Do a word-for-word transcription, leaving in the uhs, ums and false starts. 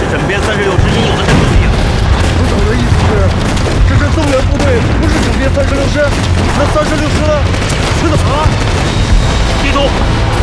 枕边三十六师应有的战斗力啊！ 首长的意思是，这支增援部队不是枕边三十六师，那三十六师呢？去哪儿了？ 地图。